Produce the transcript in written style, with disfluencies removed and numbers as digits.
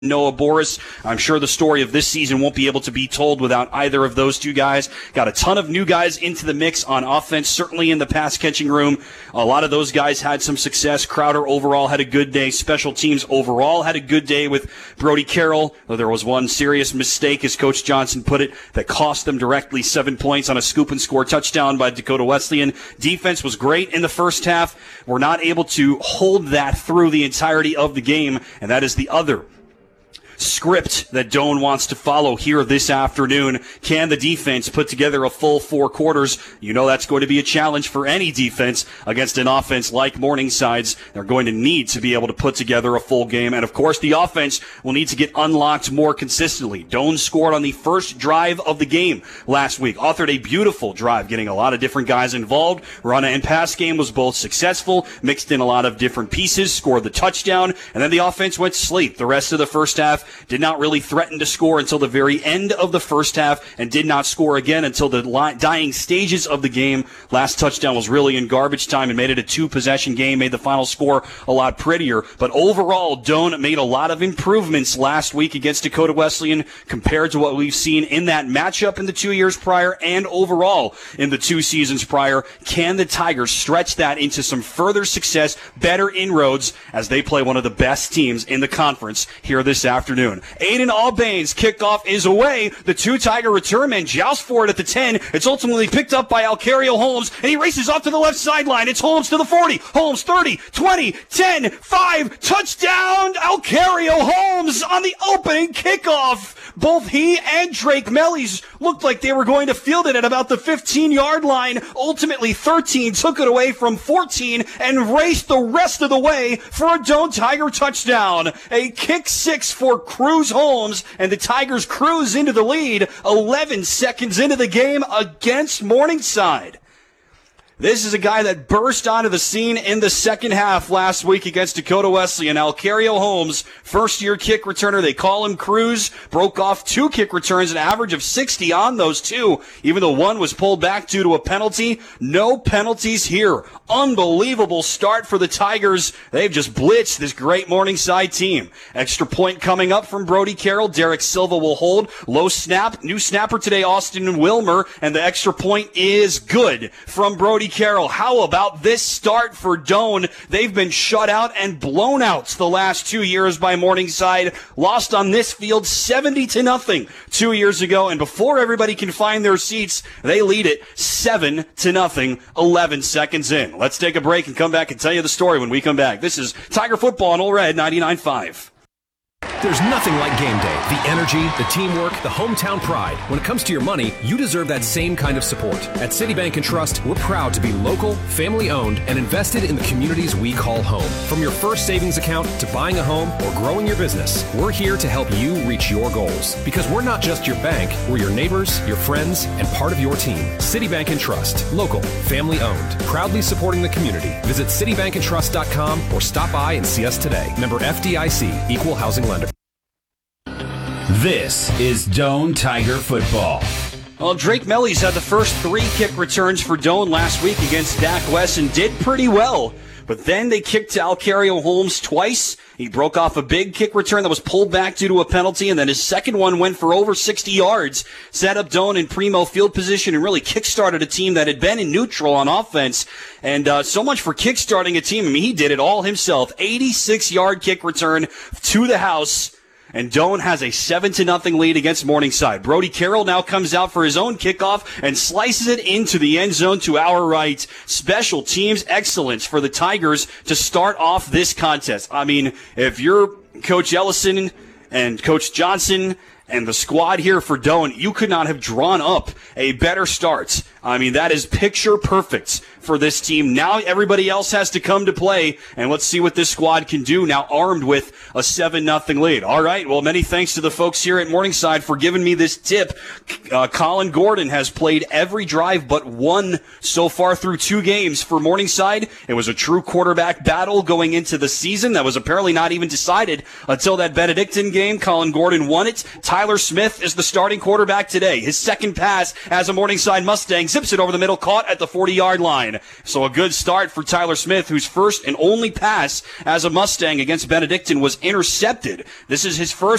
Noah Boris. I'm sure the story of this season won't be able to be told without either of those two guys. Got a ton of new guys into the mix on offense, certainly in the pass-catching room. A lot of those guys had some success. Crowder overall had a good day. Special teams overall had a good day with Brody Carroll, though there was one serious mistake, as Coach Johnson put it, that cost them directly 7 points on a scoop-and-score touchdown by Dakota Wesleyan. Defense was great in the first half. We're not able to hold that through the entirety of the game, and that is the other script that Doane wants to follow here this afternoon. Can the defense put together a full 4 quarters? You know that's going to be a challenge for any defense against an offense like Morningside's. They're going to need to be able to put together a full game. And, of course, the offense will need to get unlocked more consistently. Doane scored on the first drive of the game last week. Authored a beautiful drive, getting a lot of different guys involved. Run and pass game was both successful, mixed in a lot of different pieces, scored the touchdown, and then the offense went to sleep. The rest of the first half did not really threaten to score until the very end of the first half and did not score again until the dying stages of the game. Last touchdown was really in garbage time and made it a 2-possession game, made the final score a lot prettier. But overall, Doane made a lot of improvements last week against Dakota Wesleyan compared to what we've seen in that matchup in the 2 years prior and overall in the 2 seasons prior. Can the Tigers stretch that into some further success, better inroads, as they play one of the best teams in the conference here this afternoon? Aiden Albane's kickoff is away. The 2 Tiger return men joust for it at the 10. It's ultimately picked up by Alcario Holmes, and he races off to the left sideline. It's Holmes to the 40. Holmes 30, 20, 10, 5. Touchdown, Alcario Holmes on the opening kickoff. Both he and Drake Mellies looked like they were going to field it at about the 15-yard line. Ultimately, 13 took it away from 14 and raced the rest of the way for a Doane Tiger touchdown. A kick 6 for Cruz Holmes, and the Tigers cruise into the lead 11 seconds into the game against Morningside. This is a guy that burst onto the scene in the second half last week against Dakota Wesleyan. Alcario Holmes, first-year kick returner. They call him Cruz. Broke off 2 kick returns, an average of 60 on those 2, even though one was pulled back due to a penalty. No penalties here. Unbelievable start for the Tigers. They've just blitzed this great Morningside team. Extra point coming up from Brody Carroll. Derek Silva will hold. Low snap. New snapper today, Austin Wilmer. And the extra point is good from Brody Carroll. How about this start for Doane? They've been shut out and blown out the last 2 years by Morningside. Lost on this field 70-0 2 years ago. And before everybody can find their seats, they lead it 7-0, 11 seconds in. Let's take a break and come back and tell you the story when we come back. This is Tiger Football on Ole Red 99.5. There's nothing like game day. The energy, the teamwork, the hometown pride. When it comes to your money, you deserve that same kind of support. At Citibank & Trust, we're proud to be local, family-owned, and invested in the communities we call home. From your first savings account to buying a home or growing your business, we're here to help you reach your goals. Because we're not just your bank, we're your neighbors, your friends, and part of your team. Citibank & Trust. Local, family-owned. Proudly supporting the community. Visit citibankandtrust.com or stop by and see us today. Member FDIC. Equal housing lender. This is Doane Tiger Football. Well, Drake Mellies had the first 3 kick returns for Doane last week against Dak West and did pretty well. But then they kicked to Alcario Holmes twice. He broke off a big kick return that was pulled back due to a penalty, and then his second one went for over 60 yards, set up Doane in primo field position, and really kickstarted a team that had been in neutral on offense. And so much for kickstarting a team. I mean, he did it all himself. 86-yard kick return to the house. And Doane has a 7-0 lead against Morningside. Brody Carroll now comes out for his own kickoff and slices it into the end zone to our right. Special teams excellence for the Tigers to start off this contest. I mean, if you're Coach Ellison and Coach Johnson and the squad here for Doane, you could not have drawn up a better start. I mean, that is picture perfect for this team. Now everybody else has to come to play, and let's see what this squad can do now armed with a 7-0 lead. All right, well, many thanks to the folks here at Morningside for giving me this tip. Colin Gordon has played every drive but one so far through 2 games for Morningside. It was a true quarterback battle going into the season that was apparently not even decided until that Benedictine game. Colin Gordon won it. Tyler Tyler Smith is the starting quarterback today. His second pass as a Morningside Mustang zips it over the middle, caught at the 40-yard line. So a good start for Tyler Smith, whose first and only pass as a Mustang against Benedictine was intercepted. This is his first